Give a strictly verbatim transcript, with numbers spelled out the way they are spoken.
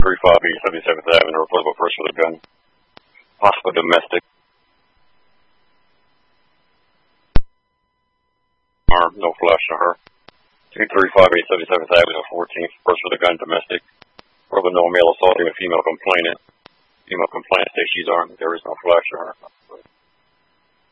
three five East seventy-seventh Avenue, reportable person with a gun. Possible domestic. Armed, no flash on her. two three five East seventy-seventh Avenue, fourteenth, person with a gun, domestic. Probably no male assaulting a female complainant. Female complainant states she's armed. There is no flash on her.